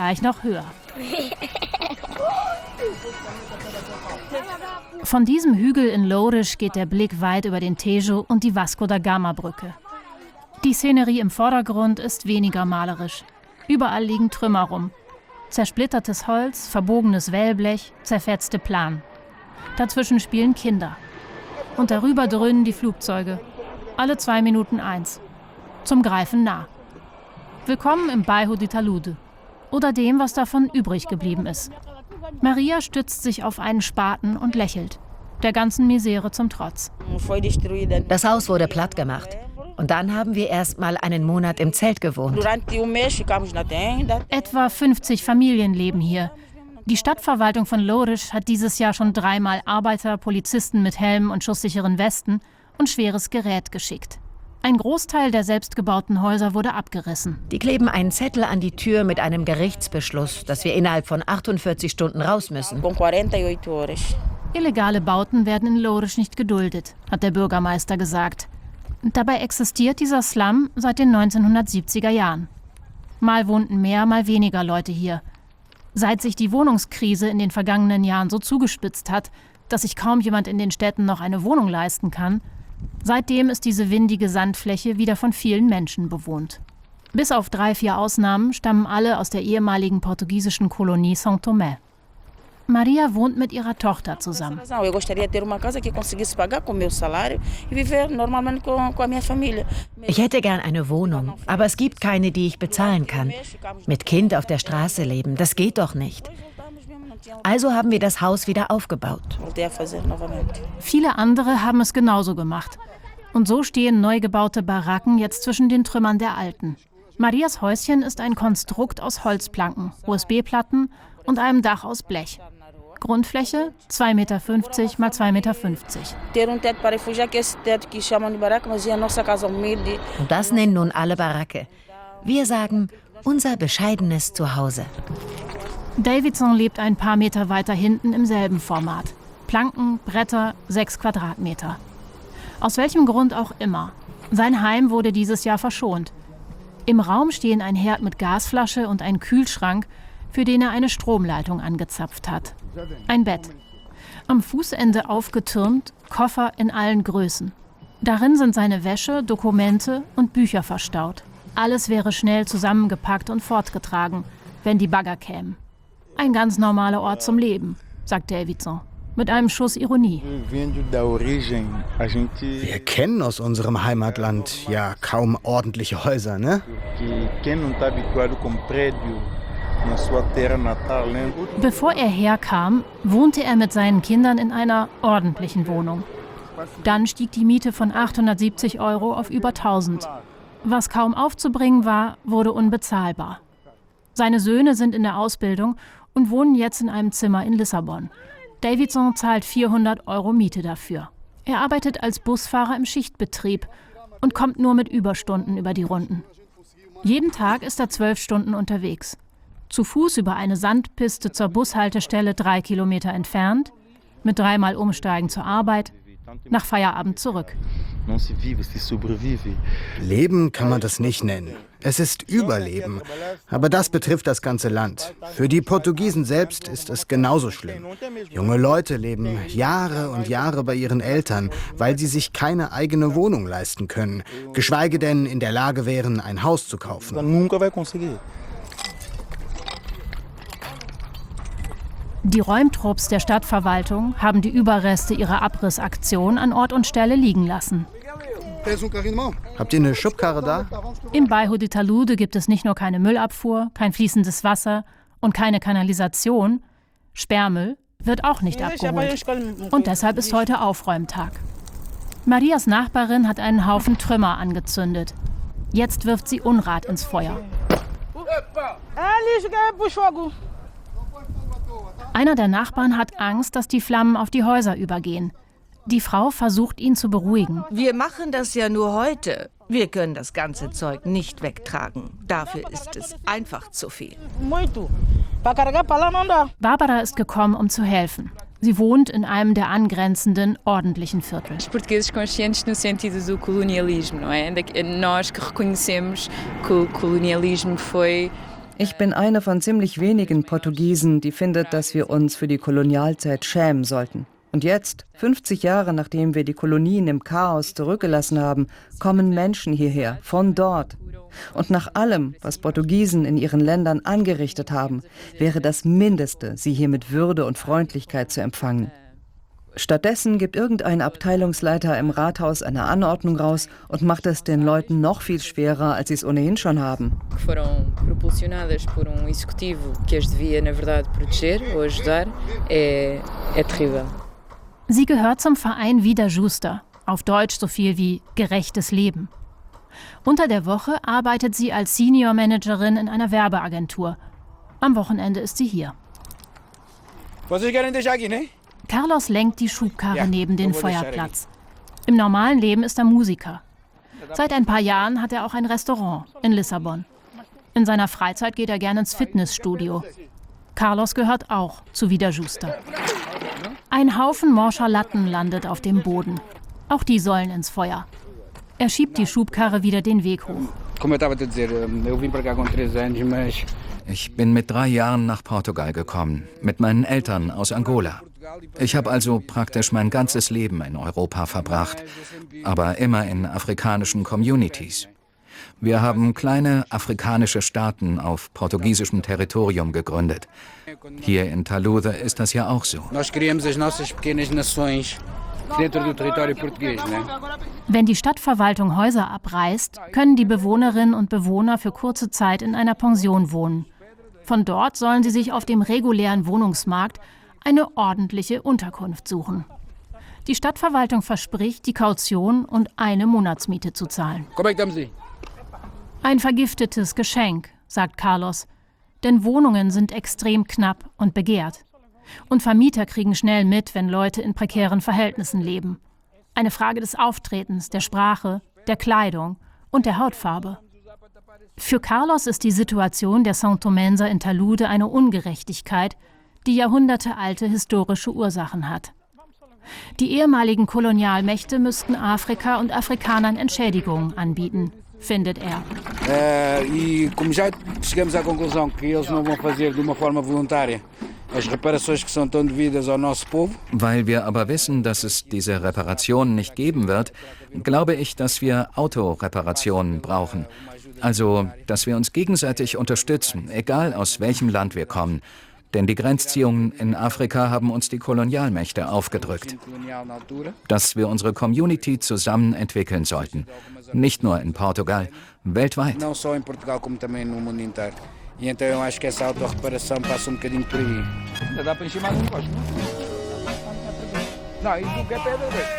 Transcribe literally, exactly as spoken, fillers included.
gleich noch höher. Von diesem Hügel in Loures geht der Blick weit über den Tejo und die Vasco da Gama-Brücke. Die Szenerie im Vordergrund ist weniger malerisch. Überall liegen Trümmer rum. Zersplittertes Holz, verbogenes Wellblech, zerfetzte Plan. Dazwischen spielen Kinder. Und darüber dröhnen die Flugzeuge. Alle zwei Minuten eins. Zum Greifen nah. Willkommen im Bairro de Talude. Oder dem, was davon übrig geblieben ist. Maria stützt sich auf einen Spaten und lächelt. Der ganzen Misere zum Trotz. Das Haus wurde platt gemacht. Und dann haben wir erst mal einen Monat im Zelt gewohnt. Etwa fünfzig Familien leben hier. Die Stadtverwaltung von Loures hat dieses Jahr schon dreimal Arbeiter, Polizisten mit Helmen und schusssicheren Westen und schweres Gerät geschickt. Ein Großteil der selbstgebauten Häuser wurde abgerissen. Die kleben einen Zettel an die Tür mit einem Gerichtsbeschluss, dass wir innerhalb von achtundvierzig Stunden raus müssen. Illegale Bauten werden in Loures nicht geduldet, hat der Bürgermeister gesagt. Dabei existiert dieser Slum seit den neunzehnhundertsiebziger Jahren. Mal wohnten mehr, mal weniger Leute hier. Seit sich die Wohnungskrise in den vergangenen Jahren so zugespitzt hat, dass sich kaum jemand in den Städten noch eine Wohnung leisten kann, seitdem ist diese windige Sandfläche wieder von vielen Menschen bewohnt. Bis auf drei, vier Ausnahmen stammen alle aus der ehemaligen portugiesischen Kolonie São Tomé. Maria wohnt mit ihrer Tochter zusammen. Ich hätte gern eine Wohnung, aber es gibt keine, die ich bezahlen kann. Mit Kind auf der Straße leben, das geht doch nicht. Also haben wir das Haus wieder aufgebaut. Viele andere haben es genauso gemacht. Und so stehen neu gebaute Baracken jetzt zwischen den Trümmern der alten. Marias Häuschen ist ein Konstrukt aus Holzplanken, U S B-Platten und einem Dach aus Blech. Grundfläche zwei Meter fünfzig mal zwei Meter fünfzig. Und das nennen nun alle Baracke. Wir sagen, unser bescheidenes Zuhause. Davidson lebt ein paar Meter weiter hinten im selben Format. Planken, Bretter, sechs Quadratmeter. Aus welchem Grund auch immer. Sein Heim wurde dieses Jahr verschont. Im Raum stehen ein Herd mit Gasflasche und ein Kühlschrank, für den er eine Stromleitung angezapft hat. Ein Bett. Am Fußende aufgetürmt, Koffer in allen Größen. Darin sind seine Wäsche, Dokumente und Bücher verstaut. Alles wäre schnell zusammengepackt und fortgetragen, wenn die Bagger kämen. Ein ganz normaler Ort zum Leben, sagt Davidson, mit einem Schuss Ironie. Wir kennen aus unserem Heimatland ja kaum ordentliche Häuser, ne? Bevor er herkam, wohnte er mit seinen Kindern in einer ordentlichen Wohnung. Dann stieg die Miete von achthundertsiebzig Euro auf über tausend. Was kaum aufzubringen war, wurde unbezahlbar. Seine Söhne sind in der Ausbildung und wohnen jetzt in einem Zimmer in Lissabon. Davidson zahlt vierhundert Euro Miete dafür. Er arbeitet als Busfahrer im Schichtbetrieb und kommt nur mit Überstunden über die Runden. Jeden Tag ist er zwölf Stunden unterwegs. Zu Fuß über eine Sandpiste zur Bushaltestelle drei Kilometer entfernt, mit dreimal Umsteigen zur Arbeit, nach Feierabend zurück. Leben kann man das nicht nennen. Es ist Überleben. Aber das betrifft das ganze Land. Für die Portugiesen selbst ist es genauso schlimm. Junge Leute leben Jahre und Jahre bei ihren Eltern, weil sie sich keine eigene Wohnung leisten können, geschweige denn in der Lage wären, ein Haus zu kaufen. Die Räumtrupps der Stadtverwaltung haben die Überreste ihrer Abrissaktion an Ort und Stelle liegen lassen. Habt ihr eine Schubkarre da? Im Bairro de Talude gibt es nicht nur keine Müllabfuhr, kein fließendes Wasser und keine Kanalisation. Sperrmüll wird auch nicht abgeholt. Und deshalb ist heute Aufräumtag. Marias Nachbarin hat einen Haufen Trümmer angezündet. Jetzt wirft sie Unrat ins Feuer. Einer der Nachbarn hat Angst, dass die Flammen auf die Häuser übergehen. Die Frau versucht, ihn zu beruhigen. Wir machen das ja nur heute. Wir können das ganze Zeug nicht wegtragen. Dafür ist es einfach zu viel. Barbara ist gekommen, um zu helfen. Sie wohnt in einem der angrenzenden ordentlichen Viertel. Os portugueses conscientes no sentido do colonialismo, não é? Nós que reconhecemos que o colonialismo foi Ich bin eine von ziemlich wenigen Portugiesen, die findet, dass wir uns für die Kolonialzeit schämen sollten. Und jetzt, fünfzig Jahre nachdem wir die Kolonien im Chaos zurückgelassen haben, kommen Menschen hierher, von dort. Und nach allem, was Portugiesen in ihren Ländern angerichtet haben, wäre das Mindeste, sie hier mit Würde und Freundlichkeit zu empfangen. Stattdessen gibt irgendein Abteilungsleiter im Rathaus eine Anordnung raus und macht es den Leuten noch viel schwerer, als sie es ohnehin schon haben. Foram proporcionadas por um executivo que as devia, na verdade, proteger ou ajudar, é, é terrível. Sie gehört zum Verein Vida Justa, auf Deutsch so viel wie gerechtes Leben. Unter der Woche arbeitet sie als Senior Managerin in einer Werbeagentur. Am Wochenende ist sie hier. Carlos lenkt die Schubkarre neben den Feuerplatz. Im normalen Leben ist er Musiker. Seit ein paar Jahren hat er auch ein Restaurant in Lissabon. In seiner Freizeit geht er gerne ins Fitnessstudio. Carlos gehört auch zu Vida Justa. Ein Haufen morscher Latten landet auf dem Boden. Auch die sollen ins Feuer. Er schiebt die Schubkarre wieder den Weg hoch. Ich bin mit drei Jahren nach Portugal gekommen, mit meinen Eltern aus Angola. Ich habe also praktisch mein ganzes Leben in Europa verbracht, aber immer in afrikanischen Communities. Wir haben kleine afrikanische Staaten auf portugiesischem Territorium gegründet. Hier in Talude ist das ja auch so. Wenn die Stadtverwaltung Häuser abreißt, können die Bewohnerinnen und Bewohner für kurze Zeit in einer Pension wohnen. Von dort sollen sie sich auf dem regulären Wohnungsmarkt eine ordentliche Unterkunft suchen. Die Stadtverwaltung verspricht, die Kaution und eine Monatsmiete zu zahlen. Ein vergiftetes Geschenk, sagt Carlos, denn Wohnungen sind extrem knapp und begehrt. Und Vermieter kriegen schnell mit, wenn Leute in prekären Verhältnissen leben. Eine Frage des Auftretens, der Sprache, der Kleidung und der Hautfarbe. Für Carlos ist die Situation der Santomenser in Talude eine Ungerechtigkeit, die jahrhundertealte historische Ursachen hat. Die ehemaligen Kolonialmächte müssten Afrika und Afrikanern Entschädigungen anbieten, findet er. Weil wir aber wissen, dass es diese Reparationen nicht geben wird, glaube ich, dass wir Autoreparationen brauchen. Also, dass wir uns gegenseitig unterstützen, egal aus welchem Land wir kommen. Denn die Grenzziehungen in Afrika haben uns die Kolonialmächte aufgedrückt. Dass wir unsere Community zusammen entwickeln sollten. Nicht nur in Portugal, weltweit. E então eu acho que essa autorreparação passa um bocadinho por aí. Ainda dá para encher mais um costo, não? Não, isso não quer pedra, velho.